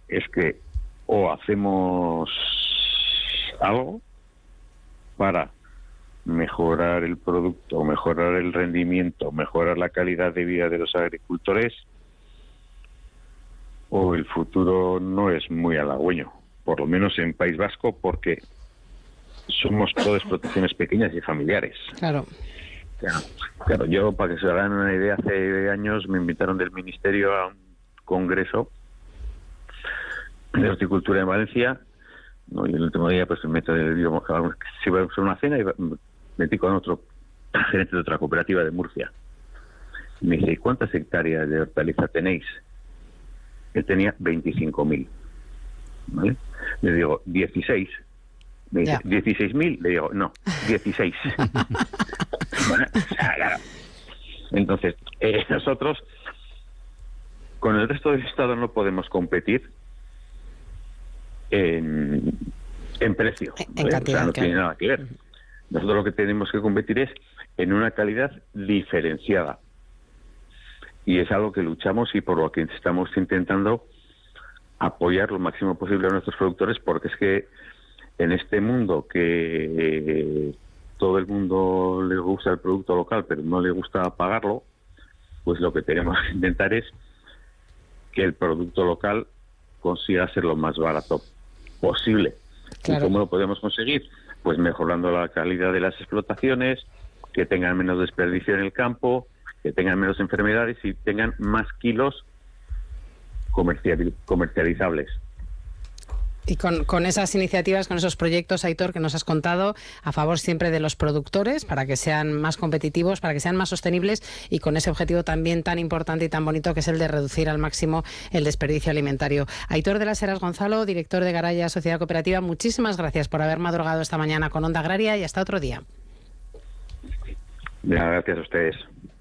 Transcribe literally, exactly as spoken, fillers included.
es que o hacemos algo para mejorar el producto, mejorar el rendimiento, mejorar la calidad de vida de los agricultores, o el futuro no es muy halagüeño, por lo menos en País Vasco, porque somos todas explotaciones pequeñas y familiares. Claro. Claro, claro, yo, para que se hagan una idea, hace años me invitaron del Ministerio a un congreso de horticultura en Valencia, ¿no? Y el último día pues me meto, digo, si iba a hacer una cena, y me metí con otro gerente de otra cooperativa de Murcia. Y me dice, ¿y cuántas hectáreas de hortaliza tenéis? Él tenía veinticinco mil. ¿Vale? Le digo, dieciséis. Me dice, ¿dieciséis mil? Le digo, no, dieciséis. Bueno, o sea, claro. Entonces, eh, nosotros con el resto del Estado no podemos competir en, en precio, ¿vale? En cantidad, o sea, no claro. tiene nada que ver. Nosotros lo que tenemos que competir es en una calidad diferenciada. Y es algo que luchamos y por lo que estamos intentando apoyar lo máximo posible a nuestros productores, porque es que en este mundo que eh, todo el mundo le gusta el producto local, pero no le gusta pagarlo, pues lo que tenemos que intentar es que el producto local consiga ser lo más barato posible. Claro. ¿Y cómo lo podemos conseguir? Pues mejorando la calidad de las explotaciones, que tengan menos desperdicio en el campo, que tengan menos enfermedades y tengan más kilos comercial, comercializables. Y con, con esas iniciativas, con esos proyectos, Aitor, que nos has contado, a favor siempre de los productores, para que sean más competitivos, para que sean más sostenibles, y con ese objetivo también tan importante y tan bonito que es el de reducir al máximo el desperdicio alimentario. Aitor de las Heras Gonzalo, director de Garaya Sociedad Cooperativa, muchísimas gracias por haber madrugado esta mañana con Onda Agraria y hasta otro día. Gracias a ustedes.